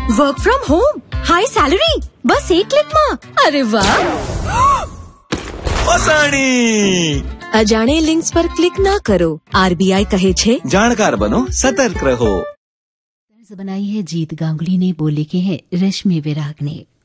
Work from home, high salary, બસ એક ક્લિકમાં. અરે વાહ. ફસાણી. અજાણે લિંક્સ પર ક્લિક ના કરો. આરબીઆઈ કહે છે, જાણકાર બનો, સતર્ક રહો. बनाई है जीत गांगुली ने, बोले के हैं रश्मि विराग ने.